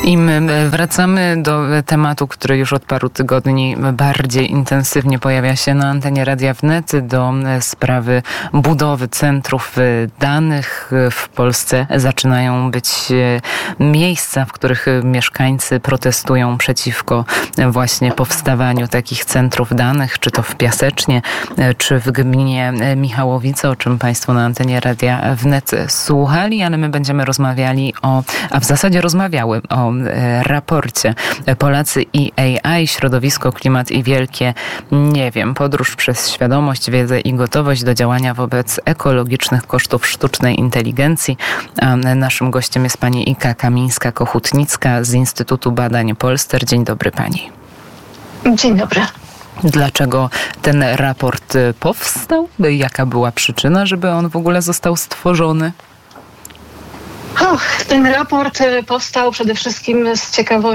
I my wracamy do tematu, który już od paru tygodni bardziej intensywnie pojawia się na antenie Radia Wnet, do sprawy budowy centrów danych. W Polsce zaczynają być miejsca, w których mieszkańcy protestują przeciwko właśnie powstawaniu takich centrów danych, czy to w Piasecznie, czy w gminie Michałowice, o czym Państwo na antenie Radia Wnet słuchali, ale my będziemy rozmawiali a w zasadzie rozmawiały o raporcie Polacy i AI, środowisko, klimat i wielkie nie wiem. Podróż przez świadomość, wiedzę i gotowość do działania wobec ekologicznych kosztów sztucznej inteligencji. A naszym gościem jest pani Ika Kamińska-Kochutnicka z Instytutu Badań Polster. Dzień dobry pani. Dzień dobry. Dlaczego ten raport powstał? Jaka była przyczyna, żeby on w ogóle został stworzony? Ten raport powstał przede wszystkim z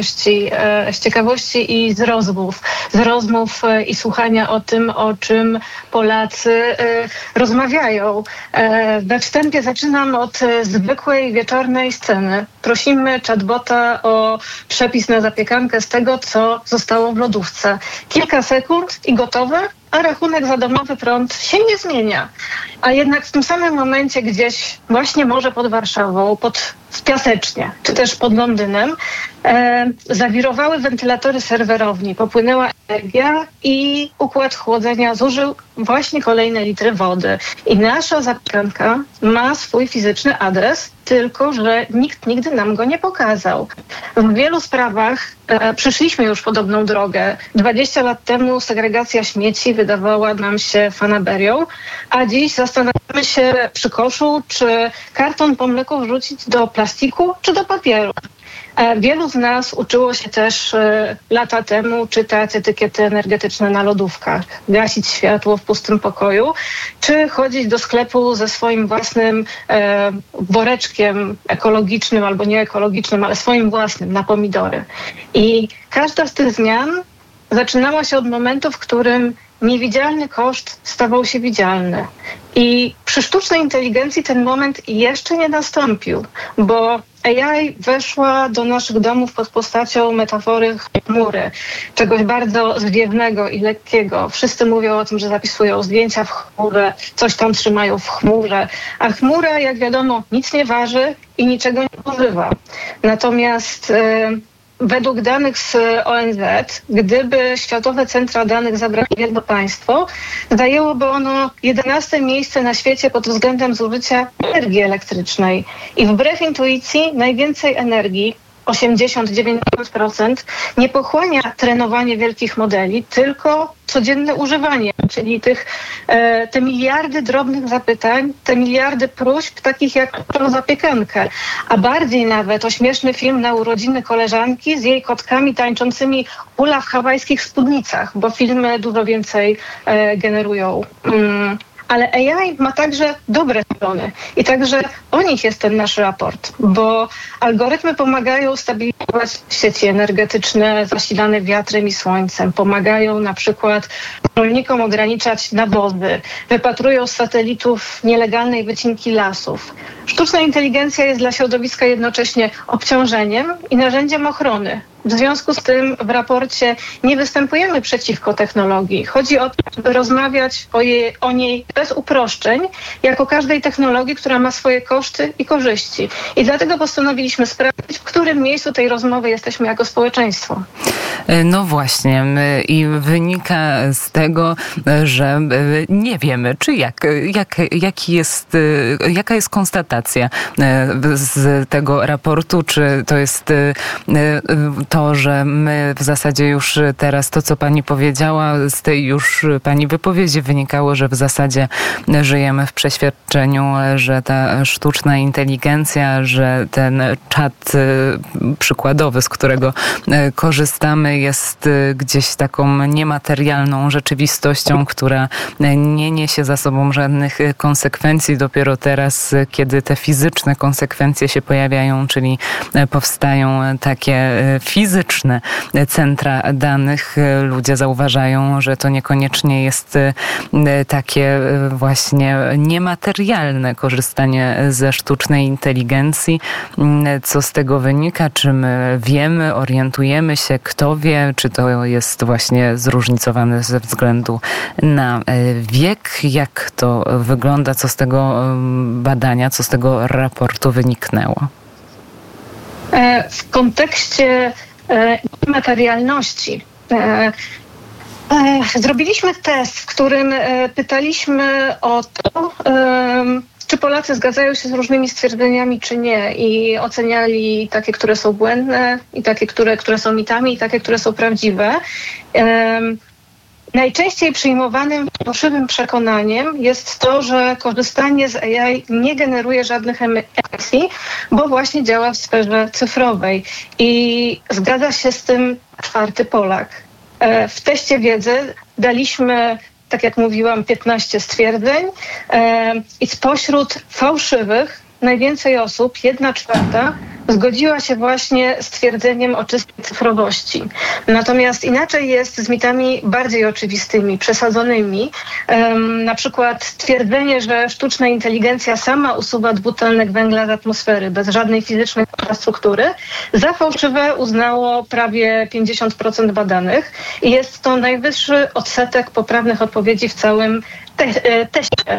ciekawości i z rozmów i słuchania o tym, o czym Polacy rozmawiają. We wstępie zaczynam od zwykłej wieczornej sceny. Prosimy chatbota o przepis na zapiekankę z tego, co zostało w lodówce. Kilka sekund i gotowe, a rachunek za domowy prąd się nie zmienia. A jednak w tym samym momencie gdzieś właśnie może pod Warszawą, w Piasecznie, czy też pod Londynem, zawirowały wentylatory serwerowni, popłynęła energia i układ chłodzenia zużył właśnie kolejne litry wody. I nasza zapiekanka ma swój fizyczny adres, tylko że nikt nigdy nam go nie pokazał. W wielu sprawach przeszliśmy już podobną drogę. 20 lat temu segregacja śmieci wydawała nam się fanaberią, a dziś zastanawiamy się przy koszu, czy karton po mleku wrzucić do plastiku, czy do papieru. Wielu z nas uczyło się też lata temu czytać etykiety energetyczne na lodówkach, gasić światło w pustym pokoju, czy chodzić do sklepu ze swoim własnym woreczkiem ekologicznym albo nieekologicznym, ale swoim własnym na pomidory. I każda z tych zmian zaczynała się od momentu, w którym niewidzialny koszt stawał się widzialny. I przy sztucznej inteligencji ten moment jeszcze nie nastąpił, bo AI weszła do naszych domów pod postacią metafory chmury, czegoś bardzo zwiewnego i lekkiego. Wszyscy mówią o tym, że zapisują zdjęcia w chmurze, coś tam trzymają w chmurze, a chmura, jak wiadomo, nic nie waży i niczego nie używa. Natomiast według danych z ONZ, gdyby Światowe Centra Danych zabrało jedno państwo, zajęłoby ono 11 miejsce na świecie pod względem zużycia energii elektrycznej. I wbrew intuicji najwięcej energii, 80-90%, nie pochłania trenowanie wielkich modeli, tylko codzienne używanie, czyli te miliardy drobnych zapytań, te miliardy próśb, takich jak o zapiekankę, a bardziej nawet o śmieszny film na urodziny koleżanki z jej kotkami tańczącymi hula w hawajskich spódnicach, bo filmy dużo więcej generują. Ale AI ma także dobre strony i także o nich jest ten nasz raport, bo algorytmy pomagają stabilizować sieci energetyczne zasilane wiatrem i słońcem, pomagają na przykład rolnikom ograniczać nawozy, wypatrują z satelitów nielegalnej wycinki lasów. Sztuczna inteligencja jest dla środowiska jednocześnie obciążeniem i narzędziem ochrony. W związku z tym w raporcie nie występujemy przeciwko technologii. Chodzi o to, żeby rozmawiać o niej bez uproszczeń, jak o każdej technologii, która ma swoje koszty i korzyści. I dlatego postanowiliśmy sprawdzić, w którym miejscu tej rozmowy jesteśmy jako społeczeństwo. No właśnie. I wynika z tego, że nie wiemy, czy jaka jest konstatacja z tego raportu, czy to jest to, że my w zasadzie już teraz to, co pani powiedziała, z tej już pani wypowiedzi wynikało, że w zasadzie żyjemy w przeświadczeniu, że ta sztuczna inteligencja, że ten czat przykładowy, z którego korzystamy, jest gdzieś taką niematerialną rzeczywistością, która nie niesie za sobą żadnych konsekwencji. Dopiero teraz, kiedy te fizyczne konsekwencje się pojawiają, czyli powstają takie fizyczne centra danych, ludzie zauważają, że to niekoniecznie jest takie właśnie niematerialne korzystanie ze sztucznej inteligencji. Co z tego wynika? Czy my wiemy, orientujemy się, kto wie, czy to jest właśnie zróżnicowane ze względu na wiek? Jak to wygląda? Co z tego badania, co z tego raportu wyniknęło? W kontekście materialności zrobiliśmy test, w którym pytaliśmy o to, czy Polacy zgadzają się z różnymi stwierdzeniami, czy nie, i oceniali takie, które są błędne, i takie, które są mitami, i takie, które są prawdziwe. Najczęściej przyjmowanym fałszywym przekonaniem jest to, że korzystanie z AI nie generuje żadnych emisji, bo właśnie działa w sferze cyfrowej. I zgadza się z tym czwarty Polak. W teście wiedzy daliśmy, tak jak mówiłam, 15 stwierdzeń i spośród fałszywych najwięcej osób, 1/4, zgodziła się właśnie z twierdzeniem o czystej cyfrowości. Natomiast inaczej jest z mitami bardziej oczywistymi, przesadzonymi. Na przykład twierdzenie, że sztuczna inteligencja sama usuwa dwutlenek węgla z atmosfery bez żadnej fizycznej infrastruktury, za fałszywe uznało prawie 50% badanych i jest to najwyższy odsetek poprawnych odpowiedzi w całym teście.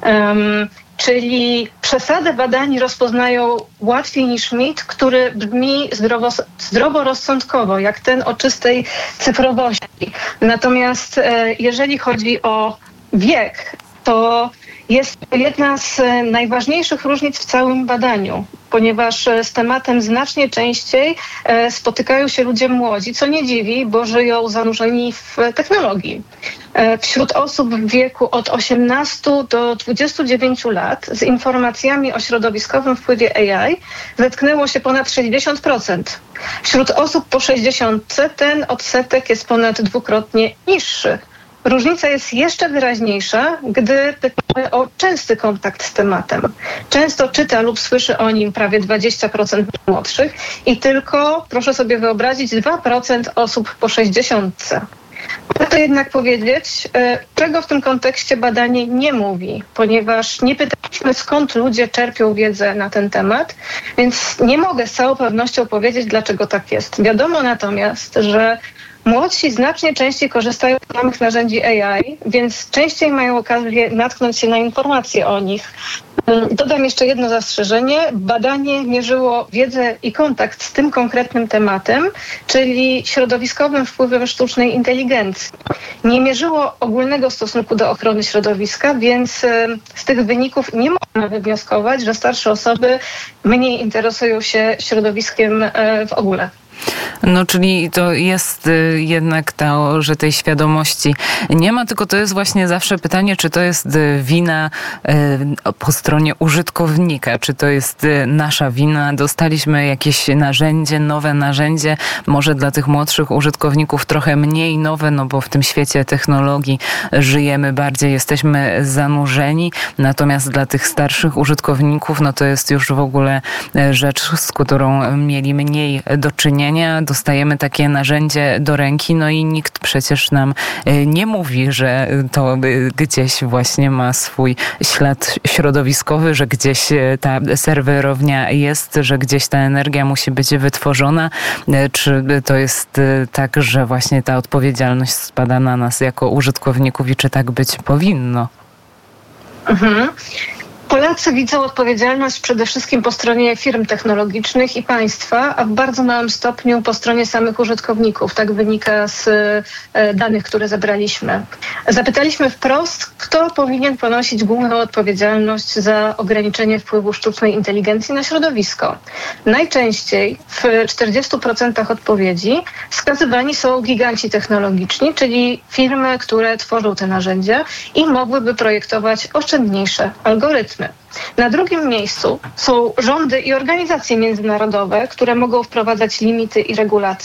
Czyli przesadę badani rozpoznają łatwiej niż mit, który brzmi zdroworozsądkowo, jak ten o czystej cyfrowości. Natomiast jeżeli chodzi o wiek, to jest to jedna z najważniejszych różnic w całym badaniu, ponieważ z tematem znacznie częściej spotykają się ludzie młodzi, co nie dziwi, bo żyją zanurzeni w technologii. Wśród osób w wieku od 18 do 29 lat z informacjami o środowiskowym wpływie AI zetknęło się ponad 60%. Wśród osób po 60 ten odsetek jest ponad dwukrotnie niższy. Różnica jest jeszcze wyraźniejsza, gdy pytamy o częsty kontakt z tematem. Często czyta lub słyszy o nim prawie 20% młodszych i tylko, proszę sobie wyobrazić, 2% osób po 60. Warto jednak powiedzieć, czego w tym kontekście badanie nie mówi, ponieważ nie pytaliśmy, skąd ludzie czerpią wiedzę na ten temat, więc nie mogę z całą pewnością powiedzieć, dlaczego tak jest. Wiadomo natomiast, że młodsi znacznie częściej korzystają z samych narzędzi AI, więc częściej mają okazję natknąć się na informacje o nich. Dodam jeszcze jedno zastrzeżenie. Badanie mierzyło wiedzę i kontakt z tym konkretnym tematem, czyli środowiskowym wpływem sztucznej inteligencji. Nie mierzyło ogólnego stosunku do ochrony środowiska, więc z tych wyników nie można wywnioskować, że starsze osoby mniej interesują się środowiskiem w ogóle. No, czyli to jest jednak to, że tej świadomości nie ma, tylko to jest właśnie zawsze pytanie, czy to jest wina po stronie użytkownika, czy to jest nasza wina. Dostaliśmy jakieś narzędzie, nowe narzędzie, może dla tych młodszych użytkowników trochę mniej nowe, no bo w tym świecie technologii żyjemy bardziej, jesteśmy zanurzeni, natomiast dla tych starszych użytkowników, no to jest już w ogóle rzecz, z którą mieli mniej do czynienia. Dostajemy takie narzędzie do ręki, no i nikt przecież nam nie mówi, że to gdzieś właśnie ma swój ślad środowiskowy, że gdzieś ta serwerownia jest, że gdzieś ta energia musi być wytworzona. Czy to jest tak, że właśnie ta odpowiedzialność spada na nas jako użytkowników i czy tak być powinno? Mhm. Polacy widzą odpowiedzialność przede wszystkim po stronie firm technologicznych i państwa, a w bardzo małym stopniu po stronie samych użytkowników. Tak wynika z danych, które zebraliśmy. Zapytaliśmy wprost, kto powinien ponosić główną odpowiedzialność za ograniczenie wpływu sztucznej inteligencji na środowisko. Najczęściej w 40% odpowiedzi wskazywani są giganci technologiczni, czyli firmy, które tworzą te narzędzia i mogłyby projektować oszczędniejsze algorytmy. Na drugim miejscu są rządy i organizacje międzynarodowe, które mogą wprowadzać limity i regulacje.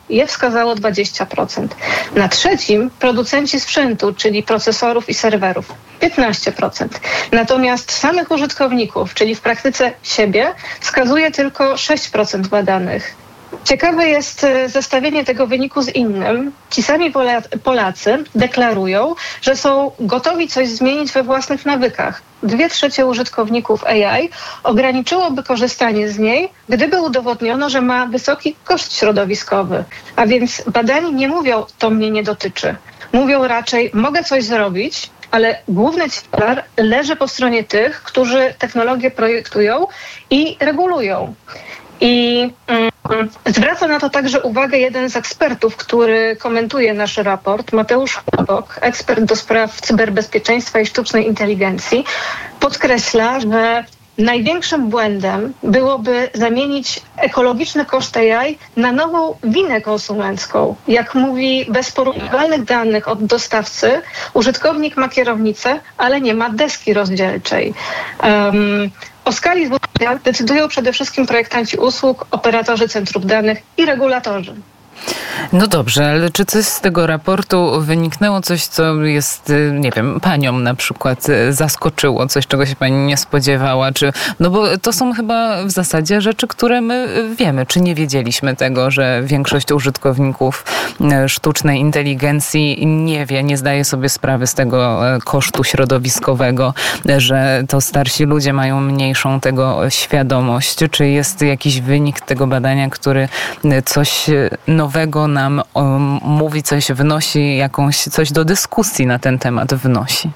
je wskazało 20%. Na trzecim producenci sprzętu, czyli procesorów i serwerów, 15%. Natomiast samych użytkowników, czyli w praktyce siebie, wskazuje tylko 6% badanych. Ciekawe jest zestawienie tego wyniku z innym. Ci sami Polacy deklarują, że są gotowi coś zmienić we własnych nawykach. 2/3 użytkowników AI ograniczyłoby korzystanie z niej, gdyby udowodniono, że ma wysoki koszt środowiskowy. A więc badani nie mówią, to mnie nie dotyczy. Mówią raczej, mogę coś zrobić, ale główny ciężar leży po stronie tych, którzy technologię projektują i regulują. I zwraca na to także uwagę jeden z ekspertów, który komentuje nasz raport, Mateusz Chłodok, ekspert do spraw cyberbezpieczeństwa i sztucznej inteligencji, podkreśla, że największym błędem byłoby zamienić ekologiczny koszt AI na nową winę konsumencką. Jak mówi, bez porównywalnych danych od dostawcy, użytkownik ma kierownicę, ale nie ma deski rozdzielczej. O skali zużycia decydują przede wszystkim projektanci usług, operatorzy centrów danych i regulatorzy. No dobrze, ale czy coś z tego raportu wyniknęło, coś co jest, nie wiem, panią na przykład zaskoczyło, coś czego się pani nie spodziewała, no bo to są chyba w zasadzie rzeczy, które my wiemy, czy nie wiedzieliśmy tego, że większość użytkowników sztucznej inteligencji nie wie, nie zdaje sobie sprawy z tego kosztu środowiskowego, że to starsi ludzie mają mniejszą tego świadomość. Czy jest jakiś wynik tego badania, który coś nowego nam mówi, coś wnosi, coś do dyskusji na ten temat wnosi?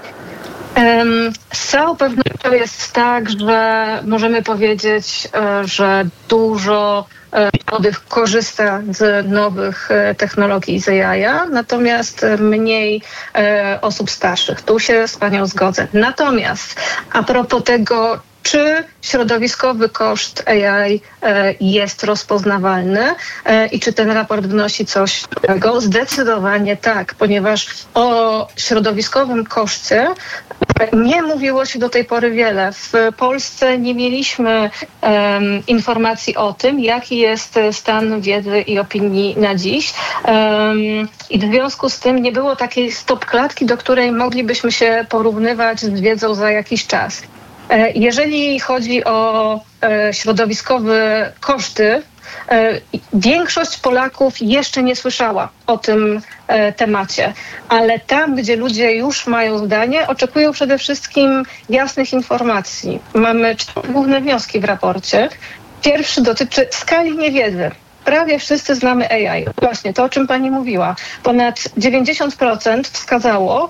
Z całą pewnością jest tak, że możemy powiedzieć, że dużo młodych korzysta z nowych technologii z AI, natomiast mniej osób starszych. Tu się z panią zgodzę. Natomiast a propos tego, czy środowiskowy koszt AI jest rozpoznawalny i czy ten raport wnosi coś nowego? Zdecydowanie tak, ponieważ o środowiskowym koszcie nie mówiło się do tej pory wiele. W Polsce nie mieliśmy informacji o tym, jaki jest stan wiedzy i opinii na dziś. I w związku z tym nie było takiej stopklatki, do której moglibyśmy się porównywać z wiedzą za jakiś czas. Jeżeli chodzi o środowiskowe koszty, większość Polaków jeszcze nie słyszała o tym temacie, ale tam, gdzie ludzie już mają zdanie, oczekują przede wszystkim jasnych informacji. Mamy 4 główne wnioski w raporcie. Pierwszy dotyczy skali niewiedzy. Prawie wszyscy znamy AI. Właśnie to, o czym pani mówiła. Ponad 90% wskazało,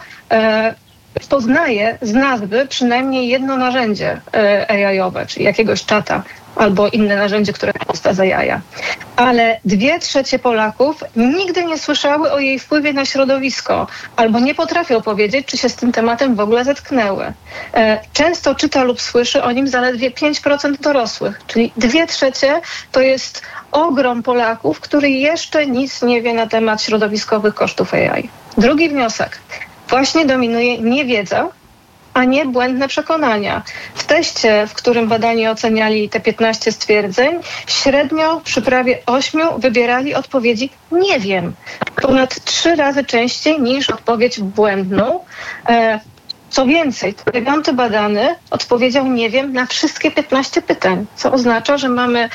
poznaje z nazwy przynajmniej jedno narzędzie AI-owe, czyli jakiegoś czata albo inne narzędzie, które korzysta z AI. Ale 2/3 Polaków nigdy nie słyszały o jej wpływie na środowisko albo nie potrafią powiedzieć, czy się z tym tematem w ogóle zetknęły. Często czyta lub słyszy o nim zaledwie 5% dorosłych, czyli 2/3 to jest ogrom Polaków, który jeszcze nic nie wie na temat środowiskowych kosztów AI. Drugi wniosek. Właśnie dominuje niewiedza, a nie błędne przekonania. W teście, w którym badani oceniali te 15 stwierdzeń, średnio przy prawie 8 wybierali odpowiedzi nie wiem. Ponad 3 razy częściej niż odpowiedź błędną. Co więcej, 9 badany odpowiedział nie wiem na wszystkie 15 pytań, co oznacza, że mamy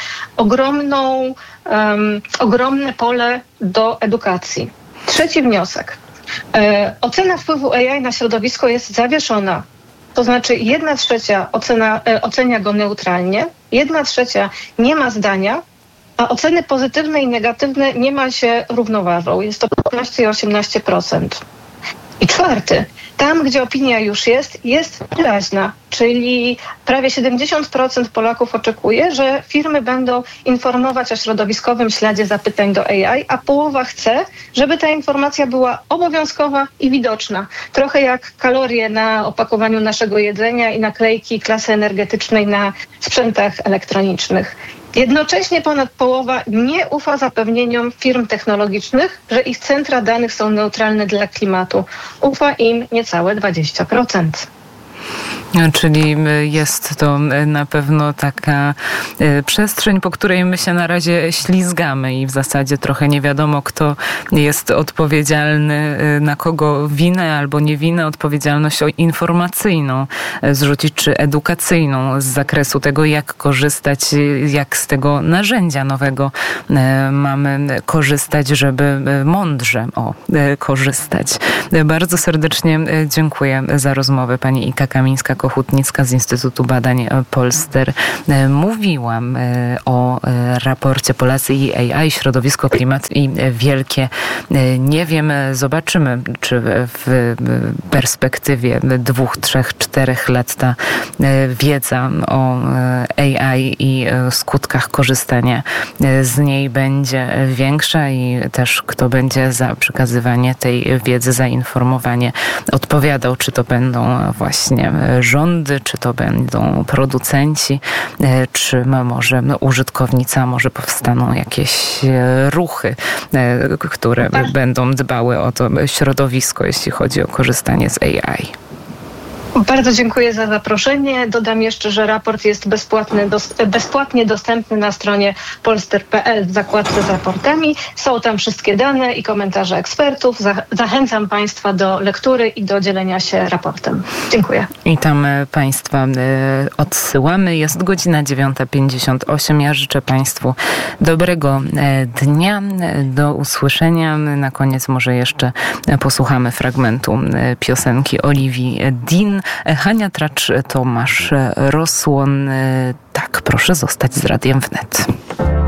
ogromne pole do edukacji. Trzeci wniosek. Ocena wpływu AI na środowisko jest zawieszona. To znaczy 1/3 ocenia go neutralnie, 1/3 nie ma zdania, a oceny pozytywne i negatywne niemal się równoważą. Jest to 15 i 18%. I czwarty. Tam, gdzie opinia już jest wyraźna, czyli prawie 70% Polaków oczekuje, że firmy będą informować o środowiskowym śladzie zapytań do AI, a połowa chce, żeby ta informacja była obowiązkowa i widoczna. Trochę jak kalorie na opakowaniu naszego jedzenia i naklejki klasy energetycznej na sprzętach elektronicznych. Jednocześnie ponad połowa nie ufa zapewnieniom firm technologicznych, że ich centra danych są neutralne dla klimatu. Ufa im niecałe 20%. Czyli jest to na pewno taka przestrzeń, po której my się na razie ślizgamy i w zasadzie trochę nie wiadomo, kto jest odpowiedzialny, na kogo winę albo nie winę, odpowiedzialność informacyjną zrzucić, czy edukacyjną z zakresu tego, jak korzystać, jak z tego narzędzia nowego mamy korzystać, żeby mądrze korzystać. Bardzo serdecznie dziękuję za rozmowę. Pani Ika Kamińska-Kochutnicka z Instytutu Badań Polster. Mówiłam o raporcie Polacy i AI, środowisko, klimat i wielkie nie wiem. Zobaczymy, czy w perspektywie 2, 3, 4 lat ta wiedza o AI i skutkach korzystania z niej będzie większa i też kto będzie za przekazywanie tej wiedzy, za informowanie odpowiadał, czy to będą właśnie rządy, czy to będą producenci, czy może użytkownicy, a może powstaną jakieś ruchy, które będą dbały o to środowisko, jeśli chodzi o korzystanie z AI. Bardzo dziękuję za zaproszenie. Dodam jeszcze, że raport jest bezpłatnie dostępny na stronie polster.pl w zakładce z raportami. Są tam wszystkie dane i komentarze ekspertów. Zachęcam Państwa do lektury i do dzielenia się raportem. Dziękuję. I tam Państwa odsyłamy. Jest godzina 9:58. Ja życzę Państwu dobrego dnia. Do usłyszenia. Na koniec może jeszcze posłuchamy fragmentu piosenki Oliwii Dean. Hania Tracz, Tomasz Rosłon. Tak, proszę zostać z Radiem Wnet.